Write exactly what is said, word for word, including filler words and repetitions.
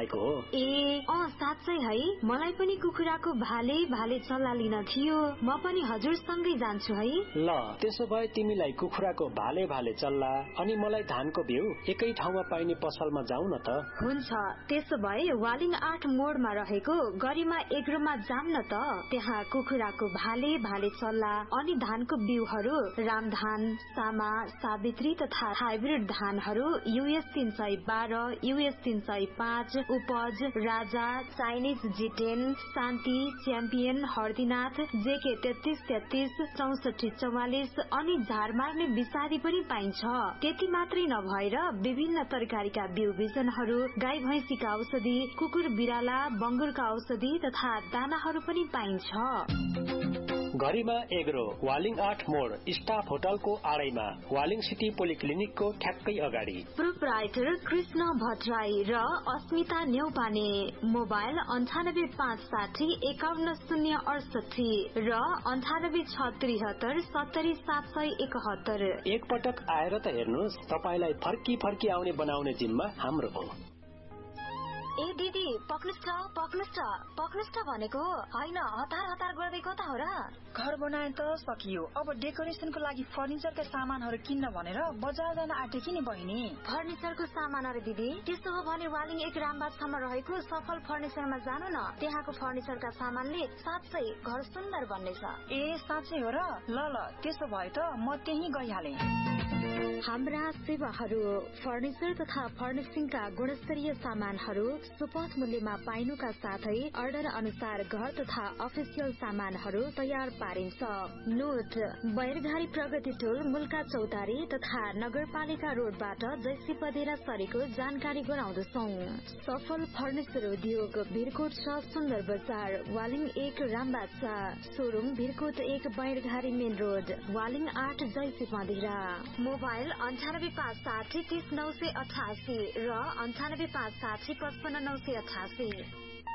भनेको हो। ए अँ साँच्चै है, मलाई पनि कुखुराको भाले भाले चल्ला लिन थियो। म पनि हजुरसँगै जान्छु है। ल त्यसो भए तिमीलाई कुखुराको भाले भाले चल्ला अनि मलाई धानको बिउ एकै ठाउँमा पाइने पसलमा जाउँ न त। हुन्छ, त्यसो भए वालिङ आठ मोडमा रहेको गरिमा एग्रोमा जाम न त। त्यहाँ कुखुराको भाले भाले चल्ला अनि धानको बिउहरू रामधान, सामा, सावित्री तथा हाइब्रिड धानहरू युएस तीन सय बाह्र, युएस तीन सय पाँच, उपज, राजा, चाइनिज जिटेन, शान्ति, च्याम्पियन, हर्दीनाथ, जेके तेत्तीस तेत्तीस, चौसठी चौवालिस अनि झार मार्ने विषादी पनि पाइन्छ। त्यति मात्रै नभएर विभिन्न तरकारीका बिउ बिजनहरू, गाई भैंसीका औषधि, कुकुर बिराला, बंगुरका औषधि तथा दानाहरू पनि पाइन्छ। गरिमा एग्रो वालिङ आठ मोड स्टाफ होटलको आडैमा वालिङ सिटी पोलिक्लिनिकको ठ्याक्कै अगाडि। प्रोप्राइटर कृष्ण भट्टराई र अस्मिता न्यौपाने। मोबाइल अन्ठानब्बे पाँच साठी एकाउन्न शून्य अडसठी र अन्ठानब्बे छ त्रिहत्तर सत्तरी सात सय एकहत्तर। एकपटक आएर त हेर्नुहोस्, तपाईलाई फर्की फर्की आउने बनाउने जिम्मा हाम्रो हो। ए दिदी पक्नुस् त पक्नुस् त पक्नुस् त भनेको होइन, हतार हतार गर्दै कता हो र? घर बनाए त सकियो, अब डेकोरेसनको लागि फर्निचरका सामानहरू किन्न भनेर बजार जान आँटेकी नि बहिनी। फर्निचरको सामानहरू दिदी, त्यसो हो भने वालिङ एक रामबागसम्म रहेको सफल फर्निचरमा जानु न। त्यहाँको फर्निचरका सामानले साँच्चै घर सुन्दर बन्नेछ। ए साँच्चै हो र? ल ल त्यसो भए त म त्यही गइहालेँ। हाम्रा सेवाहरू फर्निचर तथा फर्निशिङका गुणस्तरीय सामानहरू सुपथ मूल्यमा पाइनुका साथै अर्डर अनुसार घर तथा अफिसियल सामानहरू तयार पारिन्छ। नोट, बैरघारी प्रगति टोल मुल्का चौतारी तथा नगरपालिका रोडबाट जैसी पदेरा सरेको जानकारी गराउँदछौ। सफल फर्निचर उद्योग भिरकोट छ सुन्दर बजार, वालिङ एक रामबाचा, सोरूम भिरकोट एक बैरघारी मेन रोड, वालिङ आठ जैसी पदेरा। मोबाइल अन्ठानब्बे पाँच साठी तीस नौ सय अठासी र अन्ठानब्बे पाँच साठी पचपन्न नौ सय अठासी।